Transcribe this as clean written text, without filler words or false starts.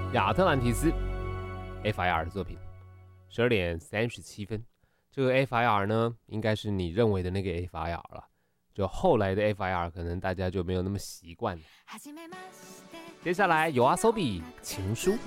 亚特兰蒂斯 FIR 的作品，12:37。这个 FIR 呢，应该是你认为的那个 FIR 了，就后来的 FIR 可能大家就没有那么习惯了。接下来有YOASOBI情书。